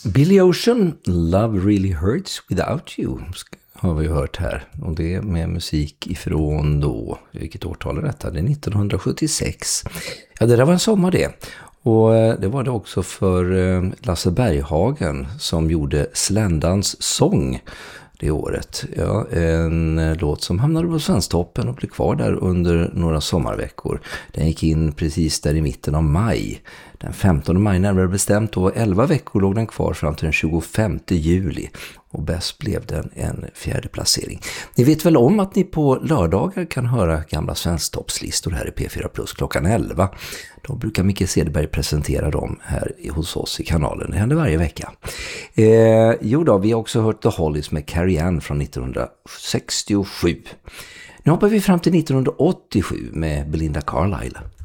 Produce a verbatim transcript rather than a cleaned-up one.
Billy Ocean, Love Really Hurts Without You har vi hört här. Och det är med musik ifrån då, vilket årtal är detta? Det är nittonhundrasjuttiosex. Ja, det där var en sommar det. Och det var det också för Lasse Berghagen som gjorde Sländans sång det året. Ja, en låt som hamnade på Svensktoppen och blev kvar där under några sommarveckor. Den gick in precis där i mitten av maj. Den femtonde maj närmare bestämt, och elva veckor låg den kvar fram till den tjugofemte juli. Och bäst blev den en fjärde placering. Ni vet väl om att ni på lördagar kan höra gamla Svensktoppslistor här i P fyra Plus klockan elva. Då brukar Micke Cederberg presentera dem här hos oss i kanalen. Det händer varje vecka. Eh, jo då, vi har också hört The Hollies med Carrie Ann från nittonhundrasextiosju. Nu hoppar vi fram till nittonhundraåttiosju med Belinda Carlisle.